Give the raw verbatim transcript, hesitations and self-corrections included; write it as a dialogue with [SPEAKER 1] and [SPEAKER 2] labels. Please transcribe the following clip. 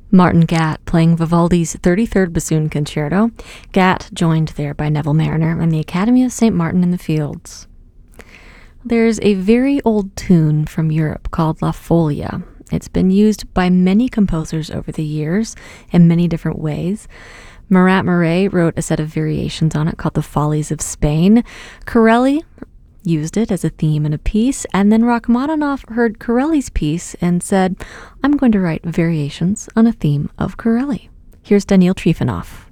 [SPEAKER 1] Martin Gatt playing Vivaldi's thirty-third Bassoon Concerto, Gatt joined there by Neville Marriner and the Academy of Saint Martin in the Fields. There's a very old tune from Europe called La Folia. It's been used by many composers over the years in many different ways. Murat Murray wrote a set of variations on it called The Follies of Spain. Corelli used it as a theme in a piece, and then Rachmaninoff heard Corelli's piece and said, I'm going to write variations on a theme of Corelli. Here's Daniil Trifonov.